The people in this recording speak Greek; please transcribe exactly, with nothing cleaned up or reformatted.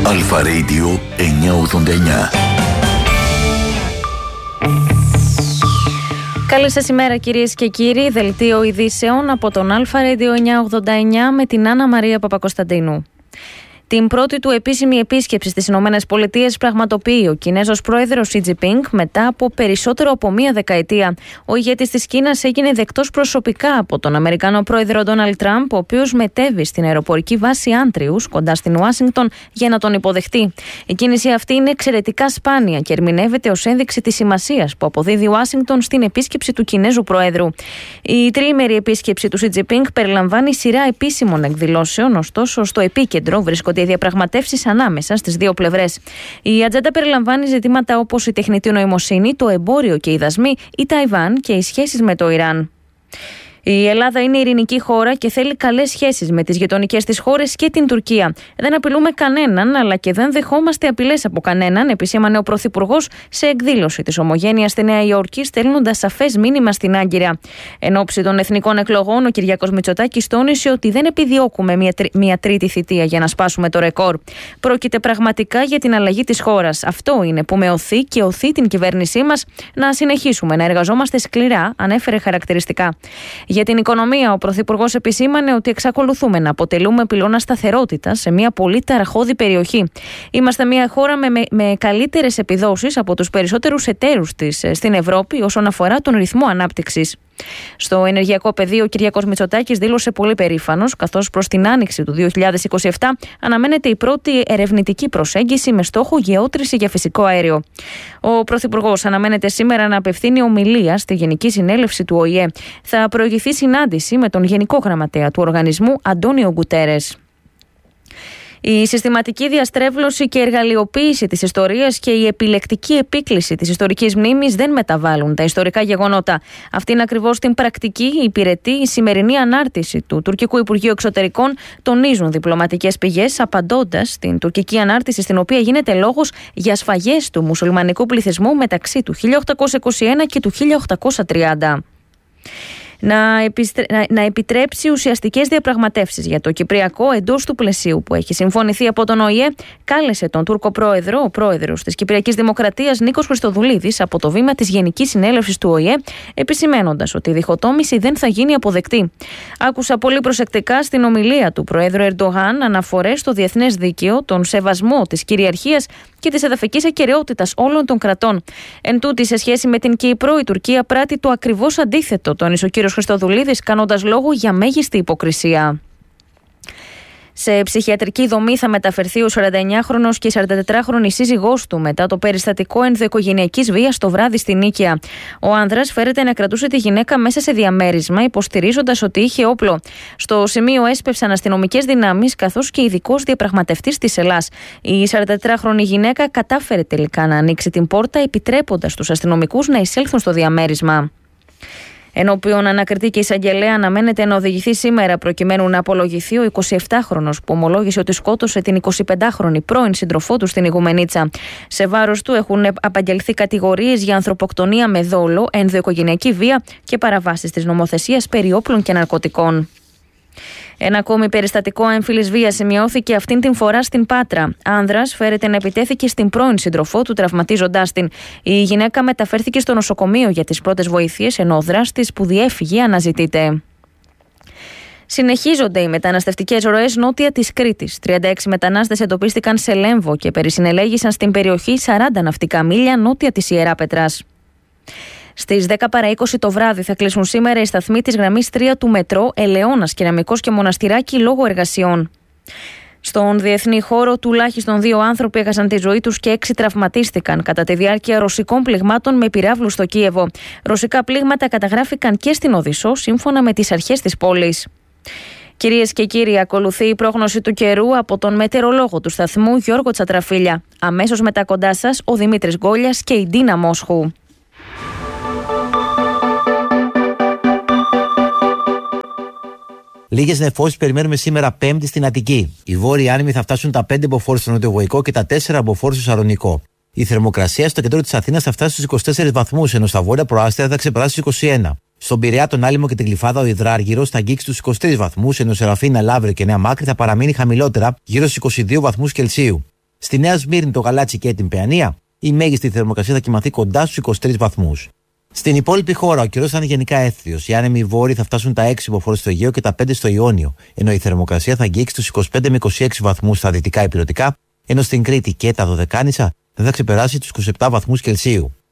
Αλφα Radio εννιακόσια ογδόντα εννιά. Καλή σας ημέρα κυρίες και κύριοι, δελτίο ειδήσεων από τον Αλφα Radio εννιακόσια ογδόντα εννιά με την Άννα Μαρία Παπακοσταντίνου. Την πρώτη του επίσημη επίσκεψη στις Ηνωμένες Πολιτείες πραγματοποιεί ο Κινέζος πρόεδρος Σι Τζινπίνγκ μετά από περισσότερο από μία δεκαετία. Ο ηγέτης της Κίνας έγινε δεκτός προσωπικά από τον Αμερικανό πρόεδρο Ντόναλντ Τραμπ, ο οποίος μετέβη στην αεροπορική βάση Άντριους κοντά στην Ουάσιγκτον για να τον υποδεχτεί. Η κίνηση αυτή είναι εξαιρετικά σπάνια και ερμηνεύεται ως ένδειξη της σημασίας που αποδίδει η Ουάσιγκτον στην επίσκεψη του Κινέζου πρόεδρου. Η τριήμερη επίσκεψη του Σι Τζινπίνγκ περιλαμβάνει σειρά επίσημων εκδηλώσεων, ωστόσο στο επίκεντρο βρίσκονται οι διαπραγματεύσεις ανάμεσα στις δύο πλευρές. Η ατζέντα περιλαμβάνει ζητήματα όπως η τεχνητή νοημοσύνη, το εμπόριο και οι δασμοί, η Ταϊβάν και οι σχέσεις με το Ιράν. Η Ελλάδα είναι ειρηνική χώρα και θέλει καλές σχέσεις με τις γειτονικές της χώρες και την Τουρκία. Δεν απειλούμε κανέναν, αλλά και δεν δεχόμαστε απειλές από κανέναν, επισήμανε ο Πρωθυπουργός σε εκδήλωση της Ομογένειας στη Νέα Υόρκη, στέλνοντας σαφές μήνυμα στην Άγκυρα. Εν ώψη των εθνικών εκλογών, ο Κυριάκος Μητσοτάκης τόνισε ότι δεν επιδιώκουμε μια, τρι... μια τρίτη θητεία για να σπάσουμε το ρεκόρ. Πρόκειται πραγματικά για την αλλαγή της χώρας. Αυτό είναι που με οθεί και οθεί την κυβέρνησή μας να συνεχίσουμε να εργαζόμαστε σκληρά, ανέφερε χαρακτηριστικά. Για την οικονομία, ο Πρωθυπουργός επισήμανε ότι εξακολουθούμε να αποτελούμε πυλώνα σταθερότητας σε μια πολύ ταραχώδη περιοχή. Είμαστε μια χώρα με, με, με καλύτερες επιδόσεις από τους περισσότερους εταίρους της στην Ευρώπη όσον αφορά τον ρυθμό ανάπτυξης. Στο ενεργειακό πεδίο, ο Κυριάκος Μητσοτάκης δήλωσε πολύ περήφανος, καθώς προς την άνοιξη του δύο χιλιάδες είκοσι επτά αναμένεται η πρώτη ερευνητική προσέγγιση με στόχο γεώτρηση για φυσικό αέριο. Ο Πρωθυπουργός αναμένεται σήμερα να απευθύνει ομιλία στη Γενική Συνέλευση του Ο Η Ε. Θα προηγηθεί συνάντηση με τον Γενικό Γραμματέα του οργανισμού Αντώνιο Γκουτέρες. Η συστηματική διαστρέβλωση και εργαλειοποίηση της ιστορίας και η επιλεκτική επίκληση της ιστορικής μνήμης δεν μεταβάλλουν τα ιστορικά γεγονότα. Αυτή είναι ακριβώς την πρακτική υπηρετεί η σημερινή ανάρτηση του Τουρκικού Υπουργείου Εξωτερικών, τονίζουν διπλωματικές πηγές, απαντώντας στην τουρκική ανάρτηση, στην οποία γίνεται λόγος για σφαγές του μουσουλμανικού πληθυσμού μεταξύ του χίλια οκτακόσια είκοσι ένα και του χίλια οκτακόσια τριάντα. Να, επιστρε... να επιτρέψει ουσιαστικές διαπραγματεύσεις για το Κυπριακό εντός του πλαισίου που έχει συμφωνηθεί από τον Ο Η Ε, κάλεσε τον Τούρκο πρόεδρο, ο πρόεδρος της Κυπριακής Δημοκρατίας Νίκος Χριστοδουλίδης, από το βήμα της Γενικής Συνέλευσης του Ο Η Ε, επισημένοντας ότι η διχοτόμηση δεν θα γίνει αποδεκτή. Άκουσα πολύ προσεκτικά στην ομιλία του Προέδρου Ερντογάν αναφορές στο διεθνές δίκαιο, τον σεβασμό της κυριαρχίας και της εδαφικής ακεραιότητας όλων των κρατών. Εν τούτη, σε σχέση με την Κύπρο, η Τουρκία πράττει το ακριβώς αντίθετο, τόνισε ο κύριος Χριστοδουλίδης, κάνοντας λόγο για μέγιστη υποκρισία. Σε ψυχιατρική δομή θα μεταφερθεί ο σαρανταεννιάχρονος και η σαραντατετράχρονη σύζυγός του μετά το περιστατικό ενδοοικογενειακής βίας το βράδυ στη Νίκαια. Ο άνδρας φέρεται να κρατούσε τη γυναίκα μέσα σε διαμέρισμα, υποστηρίζοντας ότι είχε όπλο. Στο σημείο έσπευσαν αστυνομικές δυνάμεις καθώς και ειδικός διαπραγματευτής της Ελλάς. Η σαραντατετράχρονη γυναίκα κατάφερε τελικά να ανοίξει την πόρτα, επιτρέποντας τους αστυνομικούς να εισέλθουν στο διαμέρισμα. Ενώπιον ανακριτή και εισαγγελέα αναμένεται να οδηγηθεί σήμερα προκειμένου να απολογηθεί ο εικοσιεπτάχρονος που ομολόγησε ότι σκότωσε την εικοσιπεντάχρονη πρώην σύντροφό του στην Ιγουμενίτσα. Σε βάρος του έχουν απαγγελθεί κατηγορίες για ανθρωποκτονία με δόλο, ενδοοικογενειακή βία και παραβάσεις της νομοθεσίας περί όπλων και ναρκωτικών. Ένα ακόμη περιστατικό έμφυλης βίας σημειώθηκε αυτήν την φορά στην Πάτρα. Άνδρας φέρεται να επιτέθηκε στην πρώην σύντροφό του, τραυματίζοντάς την. Η γυναίκα μεταφέρθηκε στο νοσοκομείο για τις πρώτες βοήθειες, ενώ ο δράστης που διέφυγε αναζητείται. Συνεχίζονται οι μεταναστευτικές ροές νότια της Κρήτης. τριάντα έξι μετανάστες εντοπίστηκαν σε Λέμβο και περισυνελέγησαν στην περιοχή σαράντα ναυτικά μίλια νότια της Ιεράπετρας. Στις δέκα παρά είκοσι το βράδυ θα κλείσουν σήμερα οι σταθμοί της γραμμής τρία του μετρό Ελαιώνας, Κεραμικός και Μοναστηράκι λόγω εργασιών. Στον διεθνή χώρο, τουλάχιστον δύο άνθρωποι έχασαν τη ζωή τους και έξι τραυματίστηκαν κατά τη διάρκεια ρωσικών πληγμάτων με πυράβλους στο Κίεβο. Ρωσικά πλήγματα καταγράφηκαν και στην Οδυσσό, σύμφωνα με τις αρχές της πόλης. Κυρίες και κύριοι, ακολουθεί η πρόγνωση του καιρού από τον μετεωρολόγο του σταθμού Γιώργο Τσατραφίλια. Αμέσως μετά κοντά σας ο Δημήτρης Γκόλιας και η Ντίνα Μόσχου. Λίγες νεφώσεις περιμένουμε σήμερα Πέμπτη στην Αττική. Οι βόρειοι άνεμοι θα φτάσουν τα πέντε μποφόρ στο νοτιοβοϊκό και τα τέσσερα μποφόρ στο Σαλονικό. Η θερμοκρασία στο κέντρο της Αθήνας θα φτάσει στους είκοσι τέσσερις βαθμούς, ενώ στα βόρεια προάστια θα ξεπεράσει τους είκοσι ένα. Στον Πειραιά, τον Άλυμο και την Γλυφάδα, ο Ιδράργυρος θα αγγίξει τους είκοσι τρεις βαθμούς, ενώ Σεραφίνα, Λαύριο και Νέα Μάκρη θα παραμείνει χαμηλότερα, γύρω στους είκοσι δύο βαθμούς Κελσίου. Στη Νέα Σμύρνη, το Γαλάτσι και την Παιανία, η μέγιστη θερμοκρασία θα κοιμαθεί κοντά στους είκοσι τρεις βαθμούς. Στην υπόλοιπη χώρα, ο καιρός θα είναι γενικά έθριος. Οι άνεμοι βόρειοι θα φτάσουν τα έξι μποφόρ στο Αιγαίο και τα πέντε στο Ιόνιο, ενώ η θερμοκρασία θα αγγίξει τους είκοσι πέντε με είκοσι έξι βαθμούς στα δυτικά ηπειρωτικά, ενώ στην Κρήτη και τα Δωδεκάνησα δεν θα ξεπεράσει τους είκοσι επτά βαθμούς Κελσίου.